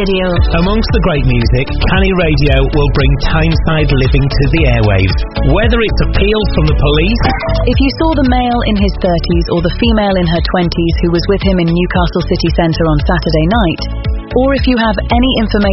Radio. Amongst the great music, Canny Radio will bring Tyneside living to the airwaves. Whether it's appeals from the police... If you saw the male in his 30s or the female in her 20s who was with him in Newcastle city centre on Saturday night, or if you have any information